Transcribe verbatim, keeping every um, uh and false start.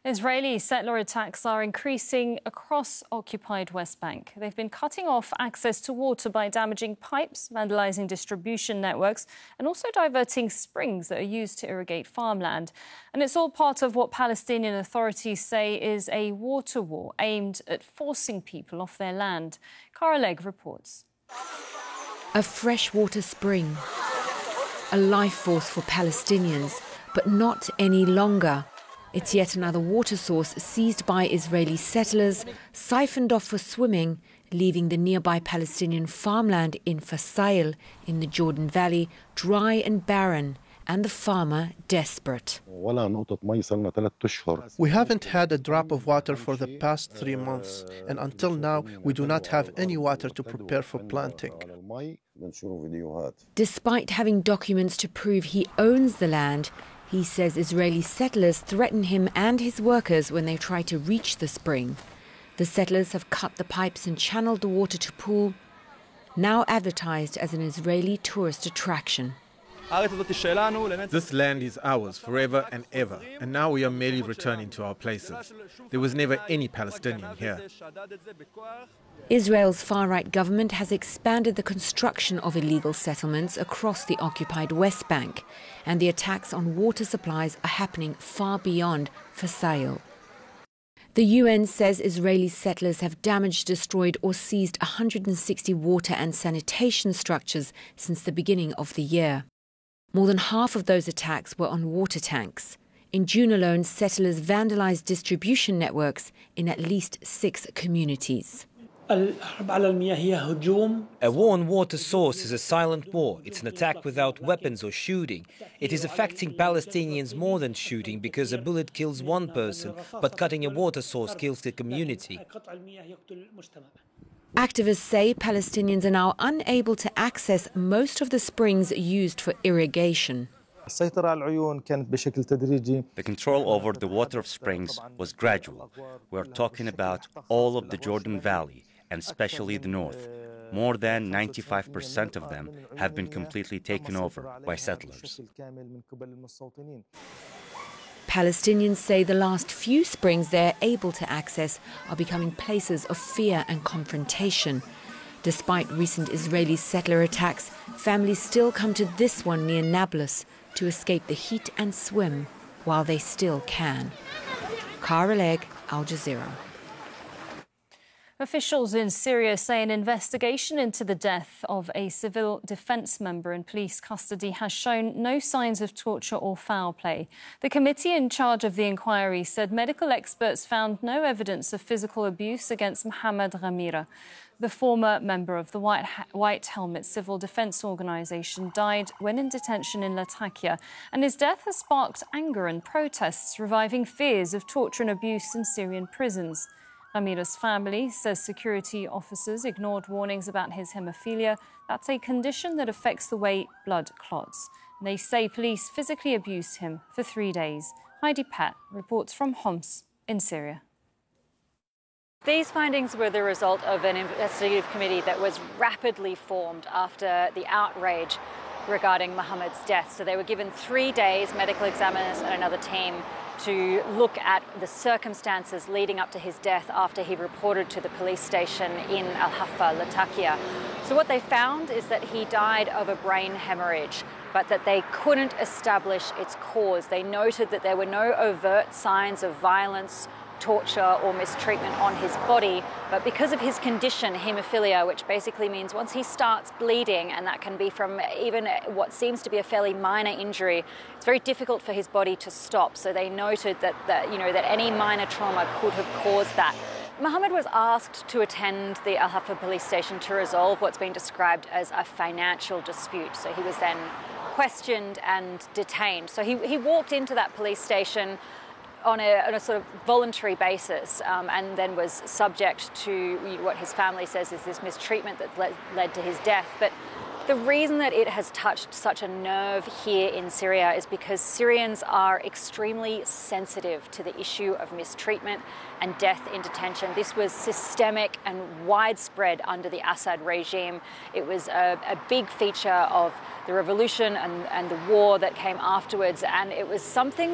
Israeli settler attacks are increasing across occupied West Bank. They've been cutting off access to water by damaging pipes, vandalising distribution networks, and also diverting springs that are used to irrigate farmland. And it's all part of what Palestinian authorities say is a water war aimed at forcing people off their land. Cara Legg reports. A freshwater spring, a life force for Palestinians, but not any longer. It's yet another water source seized by Israeli settlers, siphoned off for swimming, leaving the nearby Palestinian farmland in Fasail in the Jordan Valley dry and barren, and the farmer desperate. We haven't had a drop of water for the past three months, and until now we do not have any water to prepare for planting. Despite having documents to prove he owns the land, he says Israeli settlers threaten him and his workers when they try to reach the spring. The settlers have cut the pipes and channeled the water to pool, now advertised as an Israeli tourist attraction. This land is ours forever and ever, and now we are merely returning to our places. There was never any Palestinian here. Israel's far-right government has expanded the construction of illegal settlements across the occupied West Bank, and the attacks on water supplies are happening far beyond Fasail. The U N says Israeli settlers have damaged, destroyed or seized one hundred sixty water and sanitation structures since the beginning of the year. More than half of those attacks were on water tanks. In June alone, settlers vandalized distribution networks in at least six communities. A war on water source is a silent war. It's an attack without weapons or shooting. It is affecting Palestinians more than shooting because a bullet kills one person, but cutting a water source kills the community. Activists say Palestinians are now unable to access most of the springs used for irrigation. The control over the water of springs was gradual. We're talking about all of the Jordan Valley, and especially the north. More than ninety-five percent of them have been completely taken over by settlers. Palestinians say the last few springs they're able to access are becoming places of fear and confrontation. Despite recent Israeli settler attacks, families still come to this one near Nablus to escape the heat and swim while they still can. Cara Legg, Al Jazeera. Officials in Syria say an investigation into the death of a civil defence member in police custody has shown no signs of torture or foul play. The committee in charge of the inquiry said medical experts found no evidence of physical abuse against Mohamed Ghamira. The former member of the White, White Helmet Civil Defence Organisation died when in detention in Latakia, and his death has sparked anger and protests, reviving fears of torture and abuse in Syrian prisons. Ghamira's family says security officers ignored warnings about his haemophilia. That's a condition that affects the way blood clots. And they say police physically abused him for three days. Heidi Pat reports from Homs in Syria. These findings were the result of an investigative committee that was rapidly formed after the outrage regarding Mohamed's death. So they were given three days, medical examiners and another team, to look at the circumstances leading up to his death after he reported to the police station in Al-Haffa, Latakia. So what they found is that he died of a brain hemorrhage, but that they couldn't establish its cause. They noted that there were no overt signs of violence, torture or mistreatment on his body, but because of his condition, haemophilia, which basically means once he starts bleeding, and that can be from even what seems to be a fairly minor injury, it's very difficult for his body to stop. So they noted that, that you know, that any minor trauma could have caused that. Mohamed was asked to attend the Al-Haffa police station to resolve what's been described as a financial dispute. So he was then questioned and detained. So he, he walked into that police station on a, on a sort of voluntary basis, um, and then was subject to what his family says is this mistreatment that led, led to his death. But the reason that it has touched such a nerve here in Syria is because Syrians are extremely sensitive to the issue of mistreatment and death in detention. This was systemic and widespread under the Assad regime. It was a, a big feature of the revolution and, and the war that came afterwards, and it was something